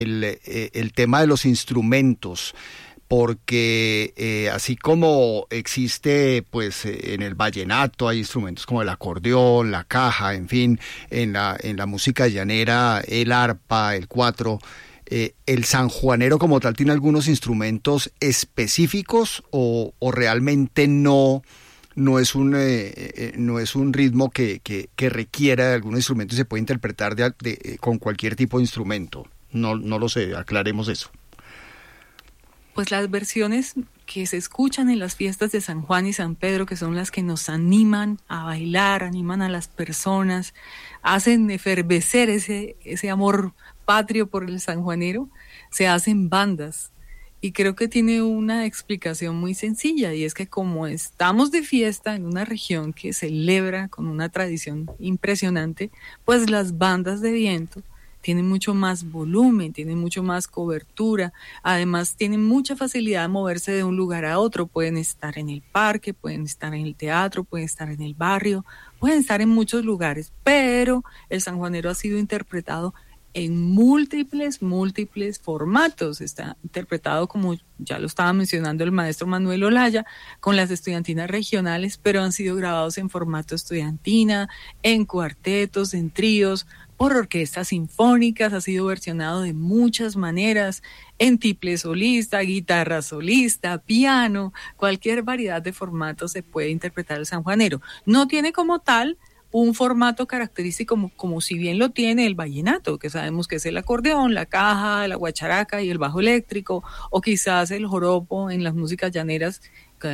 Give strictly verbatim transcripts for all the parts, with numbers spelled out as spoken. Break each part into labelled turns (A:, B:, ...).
A: el, eh, el tema de los instrumentos, porque eh, así como existe pues eh, en el vallenato hay instrumentos como el acordeón, la caja, en fin, en la, en la música llanera el arpa, el cuatro, eh, ¿el sanjuanero como tal tiene algunos instrumentos específicos o, o realmente no, no, es un, eh, eh, no es un ritmo que, que, que requiera de algún instrumento y se puede interpretar de, de, con cualquier tipo de instrumento? No, no lo sé, aclaremos eso.
B: Pues las versiones que se escuchan en las fiestas de San Juan y San Pedro, que son las que nos animan a bailar, animan a las personas, hacen efervecer ese, ese amor patrio por el sanjuanero, se hacen bandas. Y creo que tiene una explicación muy sencilla, y es que como estamos de fiesta en una región que celebra con una tradición impresionante, pues las bandas de viento tienen mucho más volumen, tienen mucho más cobertura, además tienen mucha facilidad de moverse de un lugar a otro, pueden estar en el parque, pueden estar en el teatro, pueden estar en el barrio, pueden estar en muchos lugares, pero el sanjuanero ha sido interpretado en múltiples, múltiples formatos. Está interpretado, como ya lo estaba mencionando el maestro Manuel Olaya, con las estudiantinas regionales, pero han sido grabados en formato estudiantina, en cuartetos, en tríos, por orquestas sinfónicas, ha sido versionado de muchas maneras, en tiple solista, guitarra solista, piano, cualquier variedad de formatos se puede interpretar el sanjuanero. No tiene como tal un formato característico como, como si bien lo tiene el vallenato, que sabemos que es el acordeón, la caja, la guacharaca y el bajo eléctrico, o quizás el joropo en las músicas llaneras,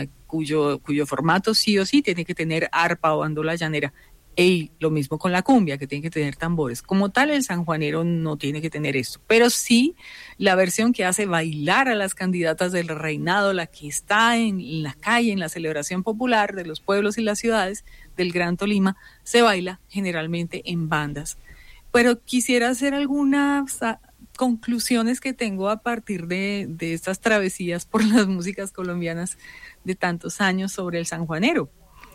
B: cuyo, cuyo formato sí o sí tiene que tener arpa o bandola llanera. Y lo mismo con la cumbia, que tiene que tener tambores. Como tal, el sanjuanero no tiene que tener esto, pero sí la versión que hace bailar a las candidatas del reinado, la que está en, en la calle, en la celebración popular de los pueblos y las ciudades del Gran Tolima, se baila generalmente en bandas. Pero quisiera hacer algunas conclusiones que tengo a partir de, de estas travesías por las músicas colombianas de tantos años sobre el sanjuanero.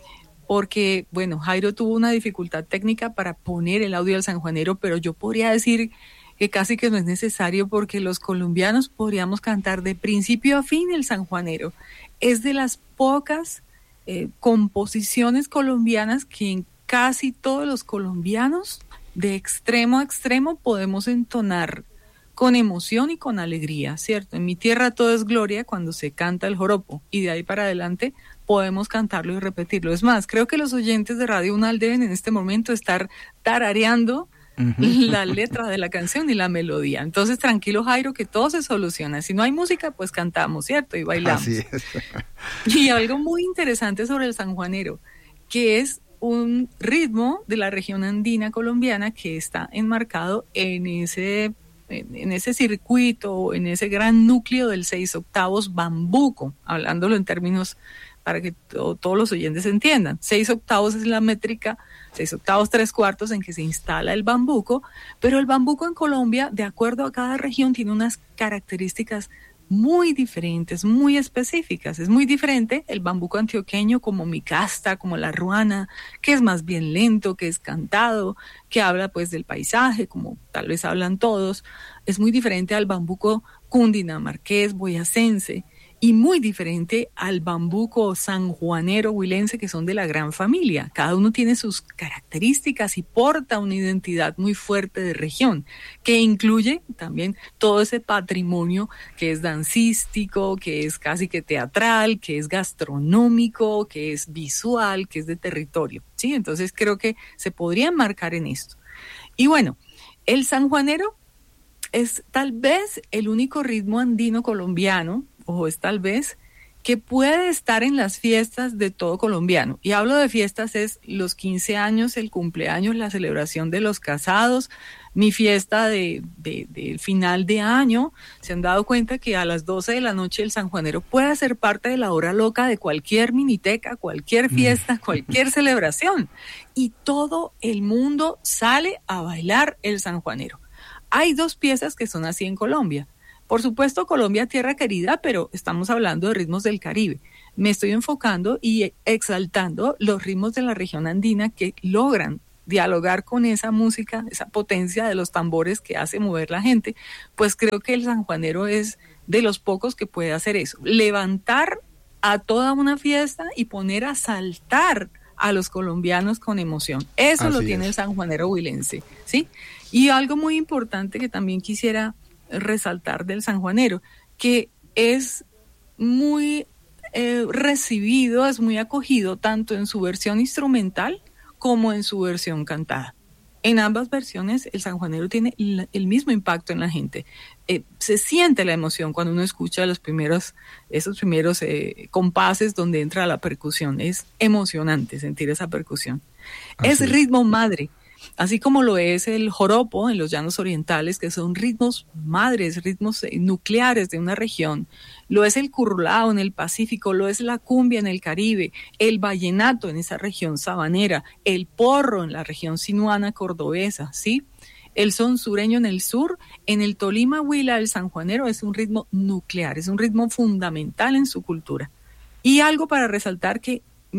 B: Porque, bueno, Jairo tuvo una dificultad técnica para poner el audio del sanjuanero, pero yo podría decir que casi que no es necesario, porque los colombianos podríamos cantar de principio a fin el sanjuanero. Es de las pocas eh, composiciones colombianas que en casi todos los colombianos, de extremo a extremo, podemos entonar con emoción y con alegría, ¿cierto? En mi tierra todo es gloria cuando se canta el joropo, y de ahí para adelante podemos cantarlo y repetirlo. Es más, creo que los oyentes de Radio Unal deben en este momento estar tarareando uh-huh. la letra de la canción y la melodía. Entonces, tranquilo, Jairo, que todo se soluciona. Si no hay música, pues cantamos, ¿cierto? Y bailamos.
A: Así es.
B: Y algo muy interesante sobre el sanjuanero, que es un ritmo de la región andina colombiana que está enmarcado en ese, en, en ese circuito, en ese gran núcleo del seis octavos bambuco, hablándolo en términos para que to- todos los oyentes entiendan. Seis octavos es la métrica, seis octavos, tres cuartos en que se instala el bambuco, pero el bambuco en Colombia, de acuerdo a cada región, tiene unas características muy diferentes, muy específicas. Es muy diferente el bambuco antioqueño, como mi casta, como la ruana, que es más bien lento, que es cantado, que habla pues del paisaje, como tal vez hablan todos. Es muy diferente al bambuco cundinamarqués, boyacense, y muy diferente al bambuco sanjuanero huilense, que son de la gran familia. Cada uno tiene sus características y porta una identidad muy fuerte de región, que incluye también todo ese patrimonio que es dancístico, que es casi que teatral, que es gastronómico, que es visual, que es de territorio, ¿sí? Entonces creo que se podría enmarcar en esto. Y bueno, el sanjuanero es tal vez el único ritmo andino colombiano, o es tal vez, que puede estar en las fiestas de todo colombiano. Y hablo de fiestas, es los quince años, el cumpleaños, la celebración de los casados, mi fiesta de, de, de final de año. Se han dado cuenta que a las doce de la noche el sanjuanero puede ser parte de la hora loca de cualquier miniteca, cualquier fiesta, cualquier celebración. Y todo el mundo sale a bailar el sanjuanero. Hay dos piezas que son así en Colombia. Por supuesto, Colombia, tierra querida, pero estamos hablando de ritmos del Caribe. Me estoy enfocando y exaltando los ritmos de la región andina que logran dialogar con esa música, esa potencia de los tambores que hace mover la gente, pues creo que el sanjuanero es de los pocos que puede hacer eso, levantar a toda una fiesta y poner a saltar a los colombianos con emoción. Eso Así lo tiene es. el sanjuanero huilense, ¿sí? Y algo muy importante que también quisiera resaltar del sanjuanero, que es muy eh, recibido, es muy acogido tanto en su versión instrumental como en su versión cantada. En ambas versiones el sanjuanero tiene la, el mismo impacto en la gente. Eh, se siente la emoción cuando uno escucha los primeros, esos primeros eh, compases donde entra la percusión. Es emocionante sentir esa percusión. Así es ritmo madre, así como lo es el joropo en los llanos orientales, que son ritmos madres, ritmos eh, nucleares de una región. Lo es el currulao en el Pacífico, lo es la cumbia en el Caribe, el vallenato en esa región sabanera, el porro en la región sinuana cordobesa, ¿sí? El son sureño en el sur, en el Tolima, Huila, el sanjuanero es un ritmo nuclear, es un ritmo fundamental en su cultura. Y algo para resaltar que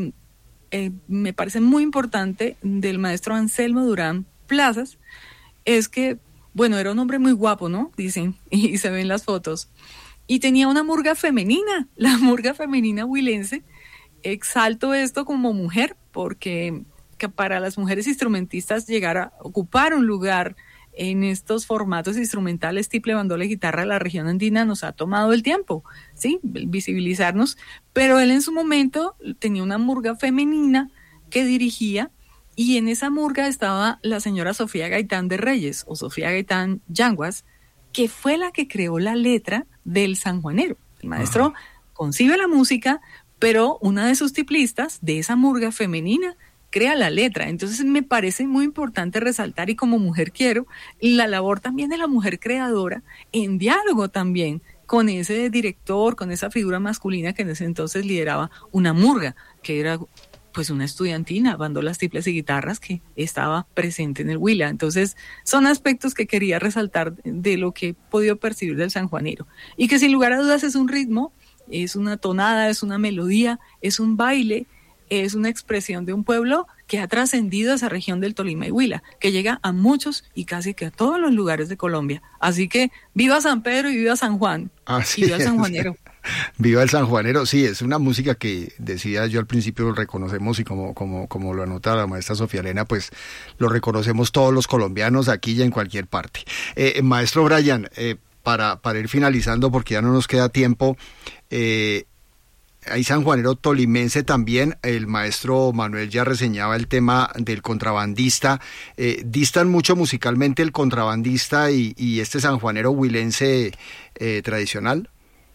B: eh, me parece muy importante del maestro Anselmo Durán Plazas, es que, bueno, era un hombre muy guapo, ¿no? Dicen, y se ven las fotos. Y tenía una murga femenina, la murga femenina huilense. Exalto esto como mujer, porque que para las mujeres instrumentistas llegar a ocupar un lugar en estos formatos instrumentales, tiple, bandola y guitarra de la región andina nos ha tomado el tiempo, ¿sí? Visibilizarnos, pero él en su momento tenía una murga femenina que dirigía, y en esa murga estaba la señora Sofía Gaitán de Reyes, o Sofía Gaitán Yanguas, que fue la que creó la letra del sanjuanero. El maestro Ajá. concibe la música, pero una de sus tiplistas de esa murga femenina crea la letra. Entonces me parece muy importante resaltar, y como mujer quiero, la labor también de la mujer creadora en diálogo también con ese director, con esa figura masculina que en ese entonces lideraba una murga, que era pues una estudiantina, bandolas, tiples y guitarras que estaba presente en el Huila. Entonces son aspectos que quería resaltar de lo que he podido percibir del sanjuanero, y que sin lugar a dudas es un ritmo, es una tonada, es una melodía, es un baile, es una expresión de un pueblo que ha trascendido esa región del Tolima y Huila, que llega a muchos y casi que a todos los lugares de Colombia. Así que viva San Pedro y viva San Juan.
A: Así
B: y viva el
A: es.
B: sanjuanero.
A: Viva el sanjuanero, sí, es una música que decía yo al principio, lo reconocemos, y como, como, como lo anota la maestra Sofía Elena, pues lo reconocemos todos los colombianos aquí y en cualquier parte. Eh, maestro Brian, eh, para, para ir finalizando, porque ya no nos queda tiempo, eh, hay sanjuanero tolimense también. El maestro Manuel ya reseñaba el tema del contrabandista. Eh, ¿distan mucho musicalmente el contrabandista y, y este sanjuanero huilense eh, tradicional?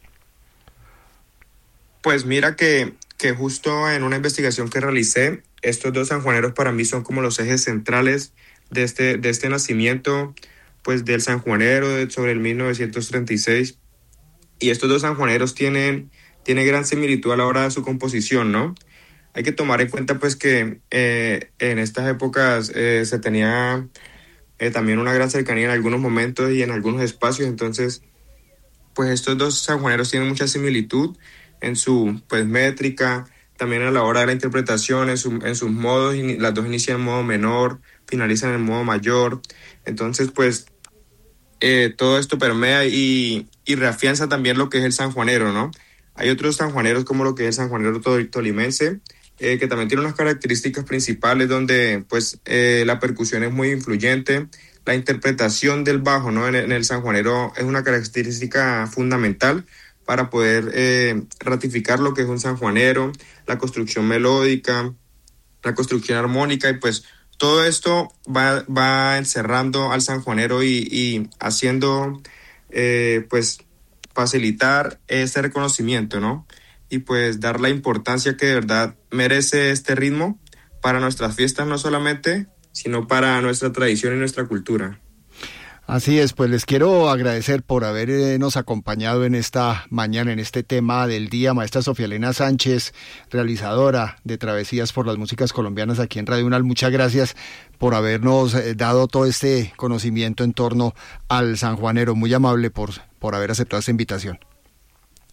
C: Pues mira que, que justo en una investigación que realicé, estos dos sanjuaneros para mí son como los ejes centrales de este, de este nacimiento, pues del sanjuanero de, sobre el mil novecientos treinta y seis. Y estos dos sanjuaneros tienen, tienen gran similitud a la hora de su composición, ¿no? Hay que tomar en cuenta pues que eh, en estas épocas eh, se tenía eh, también una gran cercanía en algunos momentos y en algunos espacios. Entonces, pues estos dos sanjuaneros tienen mucha similitud en su pues métrica, también a la hora de la interpretación, en, su, en sus modos. Las dos inician en modo menor, finalizan en modo mayor. Entonces pues eh, todo esto permea y, y reafianza también lo que es el sanjuanero, ¿no? Hay otros sanjuaneros como lo que es el sanjuanero tolimense, eh, que también tiene unas características principales donde pues eh, la percusión es muy influyente, la interpretación del bajo, ¿no? en, en el sanjuanero es una característica fundamental para poder eh, ratificar lo que es un sanjuanero, la construcción melódica, la construcción armónica, y pues todo esto va, va encerrando al sanjuanero y, y haciendo, eh, pues, facilitar este reconocimiento, ¿no? Y pues dar la importancia que de verdad merece este ritmo para nuestras fiestas, no solamente, sino para nuestra tradición y nuestra cultura.
A: Así es, pues les quiero agradecer por habernos acompañado en esta mañana, en este tema del día. Maestra Sofía Elena Sánchez, realizadora de Travesías por las Músicas Colombianas aquí en Radio UNAL, muchas gracias por habernos dado todo este conocimiento en torno al sanjuanero. Muy amable por, por haber aceptado esta invitación.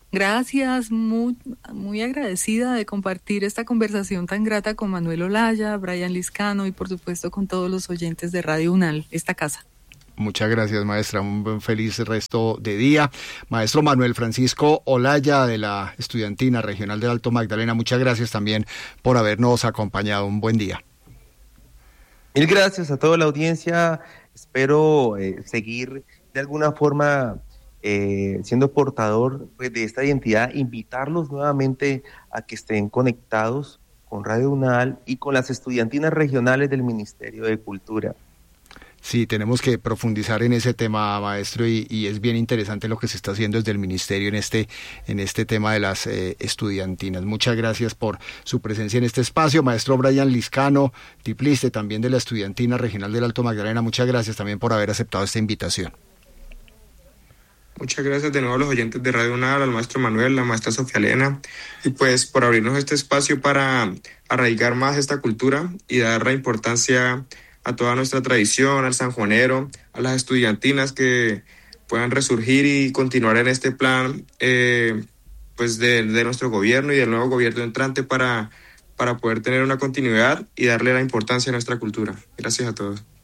B: Gracias, muy, muy agradecida de compartir esta conversación tan grata con Manuel Olaya, Brian Liscano y por supuesto con todos los oyentes de Radio UNAL, esta casa.
A: Muchas gracias, maestra. Un buen feliz resto de día. Maestro Manuel Francisco Olaya, de la Estudiantina Regional del Alto Magdalena, muchas gracias también por habernos acompañado. Un buen día.
D: Mil gracias a toda la audiencia. Espero eh, seguir de alguna forma eh, siendo portador pues, de esta identidad, invitarlos nuevamente a que estén conectados con Radio UNAL y con las estudiantinas regionales del Ministerio de Cultura.
A: Sí, tenemos que profundizar en ese tema, maestro, y, y es bien interesante lo que se está haciendo desde el ministerio en este, en este tema de las eh, estudiantinas. Muchas gracias por su presencia en este espacio. Maestro Brian Liscano, tipliste también de la Estudiantina Regional del Alto Magdalena, muchas gracias también por haber aceptado esta invitación.
C: Muchas gracias de nuevo a los oyentes de Radio UNAL, al maestro Manuel, la maestra Sofía Elena, y pues por abrirnos este espacio para arraigar más esta cultura y dar la importancia a toda nuestra tradición, al sanjuanero, a las estudiantinas que puedan resurgir y continuar en este plan eh, pues de, de nuestro gobierno y del nuevo gobierno entrante para, para poder tener una continuidad y darle la importancia a nuestra cultura. Gracias a todos.